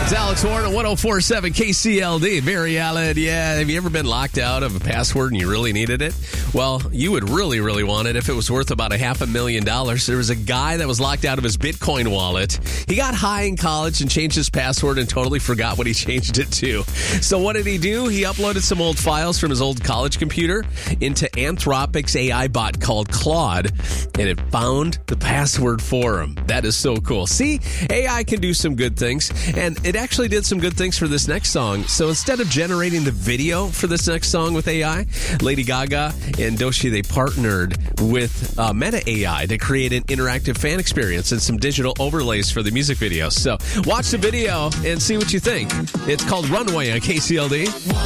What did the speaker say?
It's Alex Warren at 104.7 KCLD. Mary Allen, yeah. Have you ever been locked out of a password and you really needed it? Well, you would really, really want it if it was worth about $500,000. There was a guy that was locked out of his Bitcoin wallet. He got high in college and changed his password and totally forgot what he changed it to. So what did he do? He uploaded some old files from his old college computer into Anthropic's AI bot called Claude, and it found the password for him. That is so cool. See, AI can do some good things, and it actually did some good things for this next song. So instead of generating the video for this next song with AI, Lady Gaga and Doechii, they partnered with Meta AI to create an interactive fan experience and some digital overlays for the music video. So watch the video and see what you think. It's called Runway on KCLD.